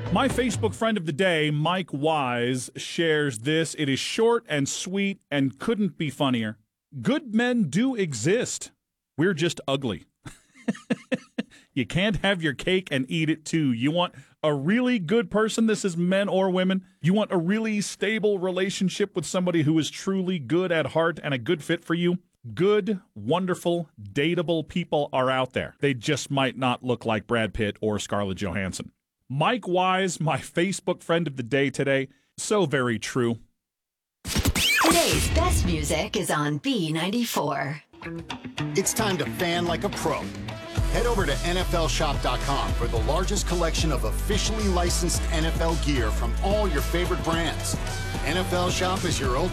My Facebook friend of the day, Mike Wise, shares this. It is short and sweet and couldn't be funnier. Good men do exist. We're just ugly. You can't have your cake and eat it too. You want a really good person, this is men or women. You want a really stable relationship with somebody who is truly good at heart and a good fit for you. Good, wonderful, dateable people are out there. They just might not look like Brad Pitt or Scarlett Johansson. Mike Wise, my Facebook friend of the day today. So very true. Today's best music is on B94. It's time to fan like a pro. Head over to NFLshop.com for the largest collection of officially licensed NFL gear from all your favorite brands. NFL Shop is your